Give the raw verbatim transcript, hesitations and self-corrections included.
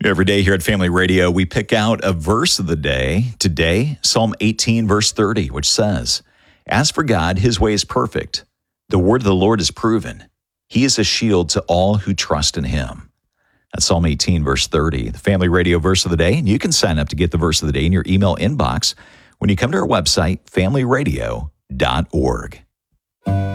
Every day here at Family Radio, we pick out a verse of the day. Today, Psalm eighteen, verse thirty, which says, "As for God, his way is perfect. The word of the Lord is proven. He is a shield to all who trust in him." That's Psalm eighteen, verse thirty, the Family Radio verse of the day. And you can sign up to get the verse of the day in your email inbox when you come to our website, family radio dot org.